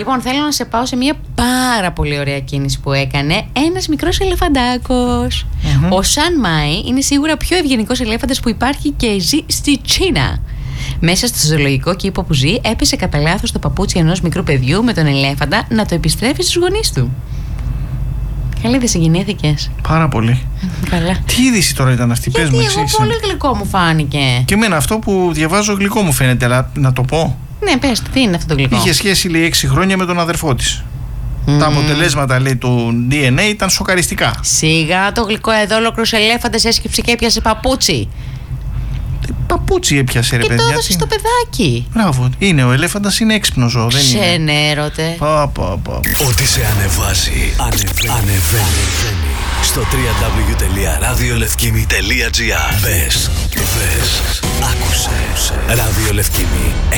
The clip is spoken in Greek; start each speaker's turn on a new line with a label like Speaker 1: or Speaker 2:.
Speaker 1: Λοιπόν, θέλω να σε πάω σε μια πάρα πολύ ωραία κίνηση που έκανε ένας μικρός ελεφαντάκος. Ο Σαν Μάι είναι σίγουρα ο πιο ευγενικός ελέφαντας που υπάρχει και ζει στη Τσίνα. Μέσα στο ζωολογικό κήπο που ζει, έπεσε κατά λάθος το παπούτσι ενός μικρού παιδιού με τον ελέφαντα να το επιστρέφει στους γονείς του. Καλή, δεν συγκινήθηκες?
Speaker 2: Πάρα πολύ.
Speaker 1: Καλά.
Speaker 2: Τι είδηση τώρα ήταν αυτή, πες μου,
Speaker 1: εγώ πολύ γλυκό μου φάνηκε.
Speaker 2: Και εμένα αυτό που διαβάζω γλυκό μου φαίνεται, αλλά να το πω.
Speaker 1: Ναι, πες, τι είναι αυτό το γλυκό?
Speaker 2: Είχε σχέση, λέει, 6 χρόνια με τον αδερφό της. Τα αποτελέσματα, λέει, του DNA ήταν σοκαριστικά.
Speaker 1: Σιγά το γλυκό, εδώ ολόκληρος ελέφαντας έσκυψε και έπιασε παπούτσι.
Speaker 2: Παπούτσι έπιασε, ρε
Speaker 1: και
Speaker 2: παιδιά.
Speaker 1: το έδωσε στο παιδάκι.
Speaker 2: Μπράβο, είναι, ο ελέφαντας είναι έξυπνο ζώο, δεν είναι?
Speaker 1: Ξενέρωτε.
Speaker 3: Ό,τι σε ανεβάζει, ανεβαίνει. Στο www.radiolefkimi.gr. Μπες, άκουσε. Ραδιολευκήμι.